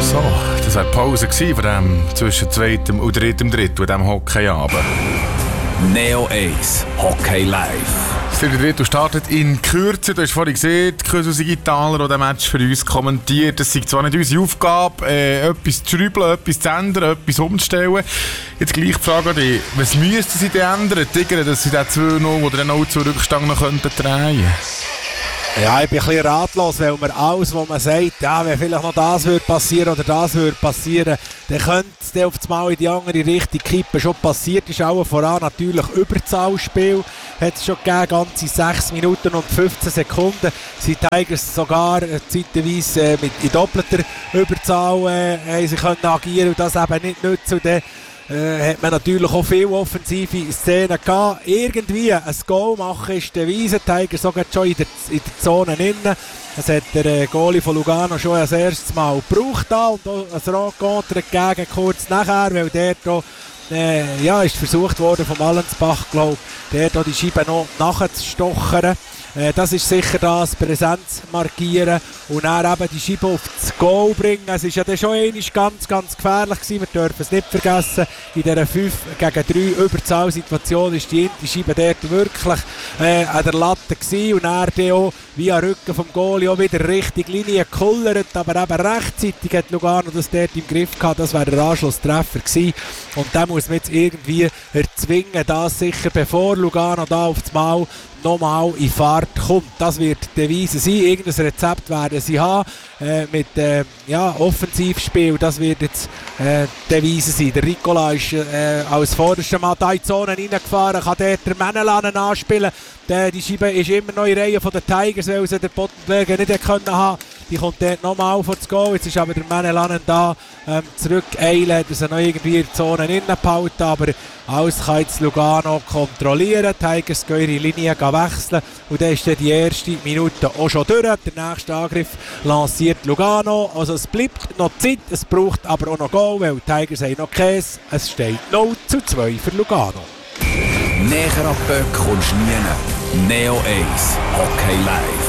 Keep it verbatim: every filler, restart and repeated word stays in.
So, das war die Pause von dem zwischen zweitem und drittem Drittel, diesem Hockeyabend. Neo eins Hockey Live. Das dritte Drittel startet in Kürze. Du hast vorhin gesehen, die Kösus Italer, die den Match für uns kommentiert. Es ist zwar nicht unsere Aufgabe, äh, etwas zu schrauben, etwas zu ändern, etwas umzustellen. Jetzt gleich die Frage an dich, was müssten sie denn ändern, Tigger, dass sie den zwei null oder den null zu Rückstand noch drehen könnten? Ja, ich bin ein bisschen ratlos, weil man alles, was man sagt, ja, wenn vielleicht noch das würde passieren oder das würde passieren, dann könnte es auf einmal in die andere Richtung kippen. Schon passiert ist auch voran natürlich Überzahlspiel. Hat es schon gegeben, ganze sechs Minuten und fünfzehn Sekunden. Sie Tigers sogar äh, zeitweise äh, mit in doppelter Überzahl äh, sie können agieren und das eben nicht nutzen. Dann Äh, hat man natürlich auch viele offensive Szenen gehabt. Irgendwie ein Goal machen ist der Devise. Tiger sogar schon in der, in der Zone innen. Das hat der äh, Goalie von Lugano schon das erste Mal gebraucht da und auch ein Rot-Konter gegen kurz nachher, weil der da äh, ja, ist versucht worden vom Allensbach, glaube ich, der da die Scheibe noch nachzustochern. Äh, das ist sicher das, Präsenz markieren und dann eben die Scheibe auf das Goal bringen. Es war ja dann schon einmal ganz, ganz gefährlich gewesen. Wir dürfen es nicht vergessen. In dieser fünf gegen drei Überzahlsituation ist die Scheibe dort wirklich äh, an der Latte gewesen und dann dann auch via Rücken vom Goalie auch wieder richtig Linie gekullert. Aber eben rechtzeitig hat Lugano das dort im Griff gehabt. Das wäre der Anschlusstreffer gewesen. Und da muss man jetzt irgendwie erzwingen, das sicher, bevor Lugano da auf das Mal nochmal in Fahrt kommt. Das wird die Devise sein. Irgendein Rezept werden sie haben äh, mit äh, ja, Offensivspiel. Das wird jetzt äh, die Devise sein. Der Ricola ist äh, als vorderster Mann da in die Zone reingefahren, kann dort der Menelanen anspielen. Die, die Scheibe ist immer noch in der Reihe von den Tigers, weil sie den Boddenberger nicht können haben. Die kommt dort nochmal vor das Goal. Jetzt ist aber der Menelanen da ähm, zurückeilen, hat er sie noch irgendwie in die Zone reingehalten, aber alles kann jetzt Lugano kontrollieren. Die Tigers gehen ihre Linie wechseln und dann ist dann die erste Minute auch schon durch. Der nächste Angriff lanciert Lugano. Also es bleibt noch Zeit, es braucht aber auch noch Goal, weil die Tigers haben noch Käse. Es steht null zu zwei für Lugano. Näher an Böck kommst du nie. Neo eins Hockey Live.